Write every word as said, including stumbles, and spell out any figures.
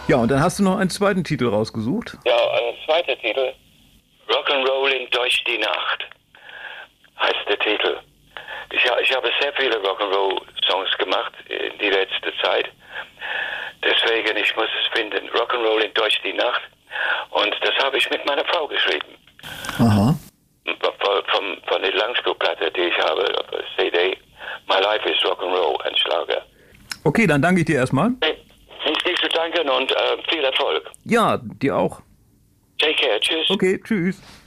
Ja, und dann hast du noch einen zweiten Titel rausgesucht. Ja, ein zweiter Titel. Rock'n'Roll in Deutsch die Nacht heißt der Titel. Ich, ich habe sehr viele Rock'n'Roll-Songs gemacht in die letzte Zeit. Deswegen, ich muss es finden. Rock'n'Roll in Deutsch die Nacht. Und das habe ich mit meiner Frau geschrieben. Aha. Von, von, von der Langspielplatte, die ich habe, C D. My Life is Rock'n'Roll, ein Schlager. Okay, dann danke ich dir erstmal. Nicht zu danken und äh, viel Erfolg. Ja, dir auch. Take care, tschüss. Okay, tschüss.